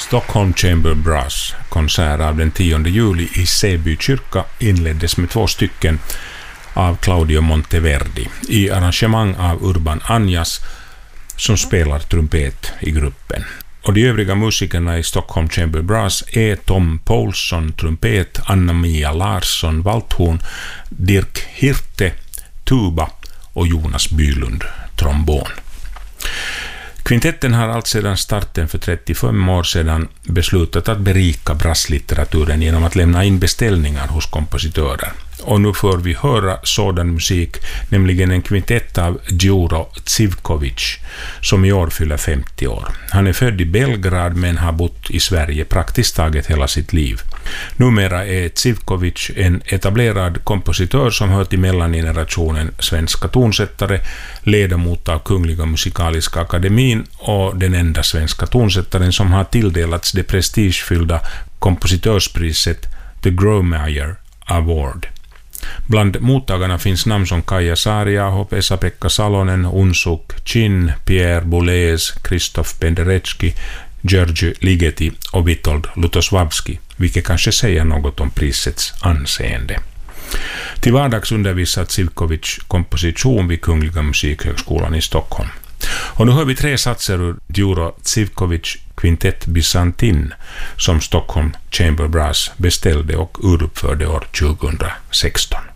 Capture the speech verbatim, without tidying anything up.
Stockholm Chamber Brass konsert av den tionde juli i Säby kyrka inleddes med två stycken av Claudio Monteverdi i arrangemang av Urban Anjas som spelar trumpet i gruppen. Och de övriga musikerna i Stockholm Chamber Brass är Tom Paulsson trumpet, Anna-Mia Larsson valthorn, Dirk Hirte tuba och Jonas Bylund trombon. Kvintetten har allt sedan starten för trettiofem år sedan beslutat att berika brasslitteraturen genom att lämna in beställningar hos kompositörer. Och nu får vi höra sådan musik, nämligen en kvintett av Đuro Zivkovic som i år fyller femtio år. Han är född i Belgrad men har bott i Sverige praktiskt taget hela sitt liv. Numera är Zivkovic en etablerad kompositör som hör till mellangenerationen svenska tonsättare, ledamot av Kungliga Musikaliska Akademin och den enda svenska tonsättaren som har tilldelats det prestigefyllda kompositörspriset The Gromeyer Award. Bland mottagarna finns namn som Kaija Saariaho, Esa-Pekka Salonen, Unsuk Chin, Pierre Boulez, Krzysztof Penderecki, Georgi Ligeti och Witold Lutosławski, vilket kanske säger något om prisets anseende. Till vardags undervisar Zivkovic komposition vid Kungliga Musikhögskolan i Stockholm. Och nu hör vi tre satser ur Đuro Zivkovic Kvintett Byzantin som Stockholm Chamber Brass beställde och uruppförde år tjugohundrasexton.